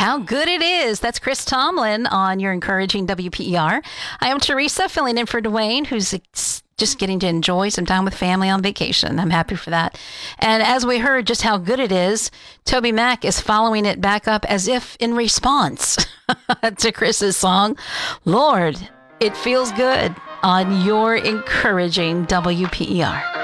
How good it is. That's Chris Tomlin on your encouraging WPER. I am Teresa, filling in for Dwayne, who's just getting to enjoy some time with family on vacation. I'm happy for that. And as we heard just how good it is, Toby Mac is following it back up as if in response to Chris's song, Lord, It Feels Good, on your encouraging WPER.